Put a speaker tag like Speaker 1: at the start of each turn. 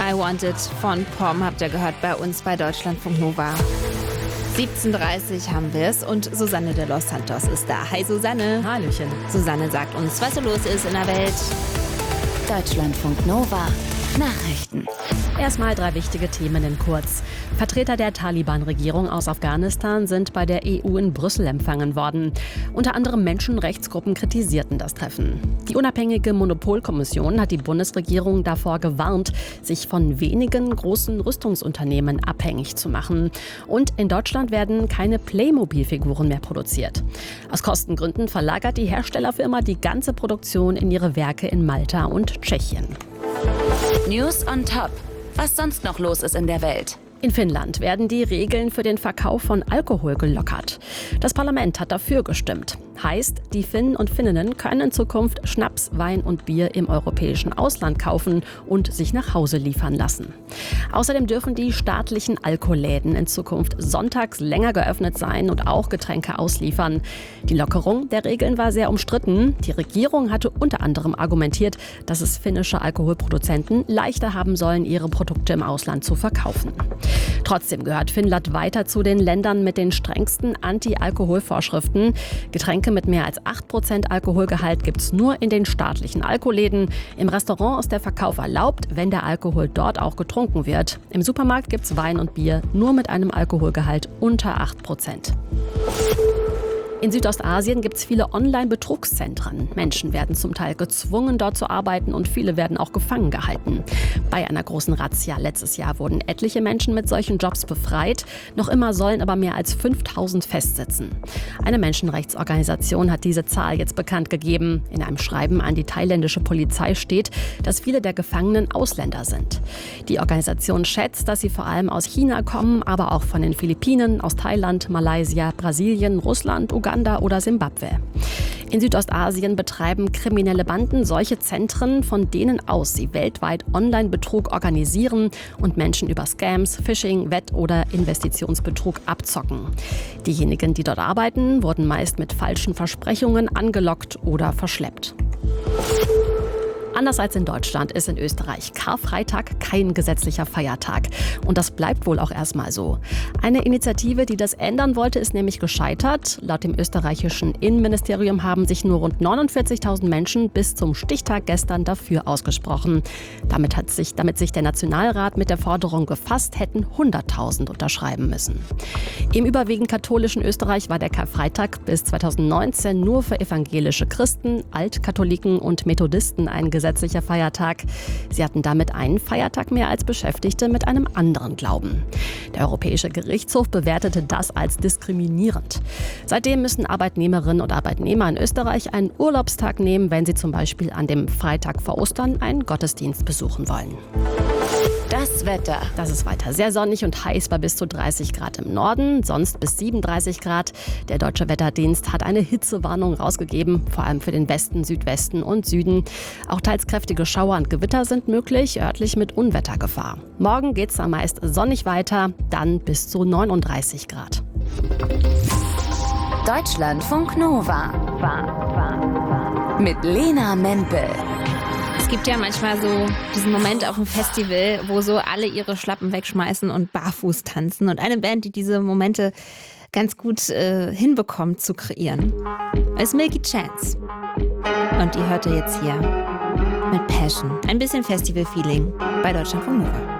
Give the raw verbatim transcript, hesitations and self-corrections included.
Speaker 1: I Want It von Pom habt ihr gehört bei uns bei Deutschlandfunk Nova. siebzehn Uhr dreißig haben wir es und Susanne de los Santos ist da. Hi Susanne.
Speaker 2: Hallöchen.
Speaker 1: Susanne sagt uns, was so los ist in der Welt.
Speaker 3: Deutschlandfunk Nova. Nachrichten.
Speaker 2: Erstmal drei wichtige Themen in kurz. Vertreter der Taliban-Regierung aus Afghanistan sind bei der E U in Brüssel empfangen worden. Unter anderem Menschenrechtsgruppen kritisierten das Treffen. Die unabhängige Monopolkommission hat die Bundesregierung davor gewarnt, sich von wenigen großen Rüstungsunternehmen abhängig zu machen. Und in Deutschland werden keine Playmobil-Figuren mehr produziert. Aus Kostengründen verlagert die Herstellerfirma die ganze Produktion in ihre Werke in Malta und Tschechien.
Speaker 3: News on Top. Was sonst noch los ist in der Welt.
Speaker 2: In Finnland werden die Regeln für den Verkauf von Alkohol gelockert. Das Parlament hat dafür gestimmt. Heißt, die Finnen und Finninnen können in Zukunft Schnaps, Wein und Bier im europäischen Ausland kaufen und sich nach Hause liefern lassen. Außerdem dürfen die staatlichen Alkoholläden in Zukunft sonntags länger geöffnet sein und auch Getränke ausliefern. Die Lockerung der Regeln war sehr umstritten. Die Regierung hatte unter anderem argumentiert, dass es finnische Alkoholproduzenten leichter haben sollen, ihre Produkte im Ausland zu verkaufen. Trotzdem gehört Finnland weiter zu den Ländern mit den strengsten Anti-Alkohol-Vorschriften. Getränke mit mehr als acht Prozent Alkoholgehalt gibt es nur in den staatlichen Alkoholläden. Im Restaurant ist der Verkauf erlaubt, wenn der Alkohol dort auch getrunken wird. Im Supermarkt gibt es Wein und Bier nur mit einem Alkoholgehalt unter acht Prozent. In Südostasien gibt es viele Online-Betrugszentren. Menschen werden zum Teil gezwungen, dort zu arbeiten und viele werden auch gefangen gehalten. Bei einer großen Razzia letztes Jahr wurden etliche Menschen mit solchen Jobs befreit. Noch immer sollen aber mehr als fünftausend festsitzen. Eine Menschenrechtsorganisation hat diese Zahl jetzt bekannt gegeben. In einem Schreiben an die thailändische Polizei steht, dass viele der Gefangenen Ausländer sind. Die Organisation schätzt, dass sie vor allem aus China kommen, aber auch von den Philippinen, aus Thailand, Malaysia, Brasilien, Russland, Uganda oder Simbabwe. In Südostasien betreiben kriminelle Banden solche Zentren, von denen aus sie weltweit Online-Betrug organisieren und Menschen über Scams, Phishing, Wett- oder Investitionsbetrug abzocken. Diejenigen, die dort arbeiten, wurden meist mit falschen Versprechungen angelockt oder verschleppt. Anders als in Deutschland ist in Österreich Karfreitag kein gesetzlicher Feiertag. Und das bleibt wohl auch erstmal so. Eine Initiative, die das ändern wollte, ist nämlich gescheitert. Laut dem österreichischen Innenministerium haben sich nur rund neunundvierzigtausend Menschen bis zum Stichtag gestern dafür ausgesprochen. Damit hat sich, damit sich der Nationalrat mit der Forderung befasst, hätten hunderttausend unterschreiben müssen. Im überwiegend katholischen Österreich war der Karfreitag bis zweitausendneunzehn nur für evangelische Christen, Altkatholiken und Methodisten ein gesetzlicher Feiertag. Sie hatten damit einen Feiertag mehr als Beschäftigte mit einem anderen Glauben. Der Europäische Gerichtshof bewertete das als diskriminierend. Seitdem müssen Arbeitnehmerinnen und Arbeitnehmer in Österreich einen Urlaubstag nehmen, wenn sie zum Beispiel an dem Freitag vor Ostern einen Gottesdienst besuchen wollen.
Speaker 3: Das Wetter.
Speaker 2: Das ist weiter sehr sonnig und heiß bei bis zu dreißig Grad im Norden, sonst bis siebenunddreißig Grad. Der Deutsche Wetterdienst hat eine Hitzewarnung rausgegeben, vor allem für den Westen, Südwesten und Süden. Auch teils kräftige Schauer und Gewitter sind möglich, örtlich mit Unwettergefahr. Morgen geht es am meist sonnig weiter, dann bis zu neununddreißig Grad.
Speaker 3: Deutschlandfunk Nova. Mit Lena Mempel.
Speaker 1: Es gibt ja manchmal so diesen Moment auf dem Festival, wo so alle ihre Schlappen wegschmeißen und barfuß tanzen. Und eine Band, die diese Momente ganz gut äh, hinbekommt zu kreieren, ist Milky Chance. Und die hört ihr jetzt hier mit Passion. Ein bisschen Festival-Feeling bei Deutschlandfunk Nova.